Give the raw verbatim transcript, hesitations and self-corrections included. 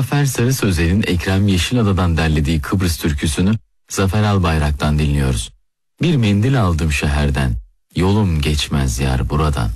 Muzaffer Sarı Sözel'in Ekrem Yeşilada'dan derlediği Kıbrıs türküsünü Zafer Albayrak'tan dinliyoruz. Bir mendil aldım şehirden, yolum geçmez yar buradan.